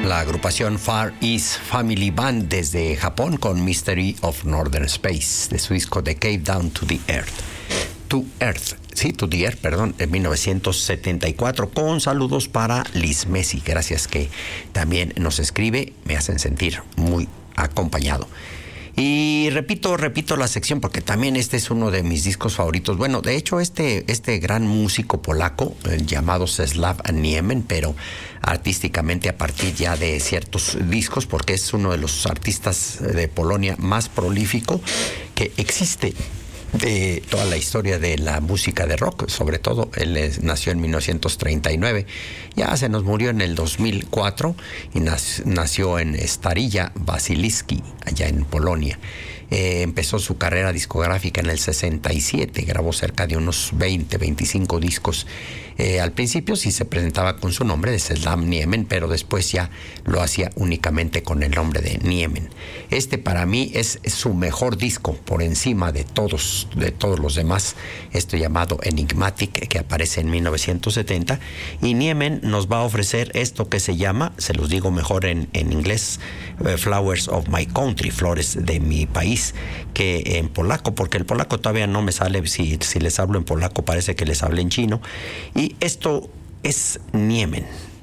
La agrupación Far East Family Band desde Japón con Mystery of Northern Space, de su disco The Cave Down to the Earth. To the Earth, perdón, de 1974, con saludos para Liz Messi. Gracias, que también nos escribe, me hacen sentir muy acompañado. Y repito la sección porque también este es uno de mis discos favoritos. Bueno, de hecho este gran músico polaco llamado Czesław Niemen, pero artísticamente a partir ya de ciertos discos, porque es uno de los artistas de Polonia más prolífico que existe de toda la historia de la música de rock. Sobre todo él nació en 1939, ya se nos murió en el 2004 y nació en Starilla Basiliski, allá en Polonia. Empezó su carrera discográfica en el 67, grabó cerca de unos 25 discos. Al principio sí se presentaba con su nombre de Czesław Niemen, pero después ya lo hacía únicamente con el nombre de Niemen. Este para mí es su mejor disco por encima de todos los demás, esto llamado Enigmatic, que aparece en 1970, y Niemen nos va a ofrecer esto que se llama, se los digo mejor en inglés, Flowers of My Country, flores de mi país, que en polaco, porque el polaco todavía no me sale, si les hablo en polaco parece que les hablo en chino, y esto es Niemen.